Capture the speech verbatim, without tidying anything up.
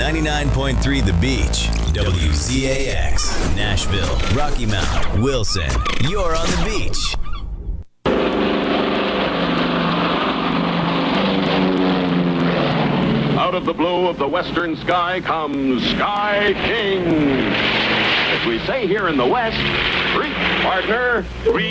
ninety-nine point three The Beach, W Z A X, Nashville, Rocky Mount, Wilson. You're on the beach. Out of the blue of the western sky comes Sky King. As we say here in the West, Greek partner, Greek.